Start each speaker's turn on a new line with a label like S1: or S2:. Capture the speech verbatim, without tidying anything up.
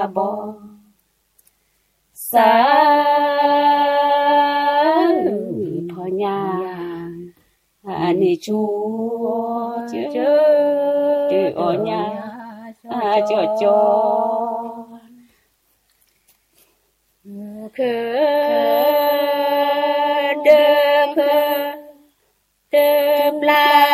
S1: บอสาพญาอันนี้ชัวเจอเจอเจออญาจอจอคือเด้อคือเด้อปลา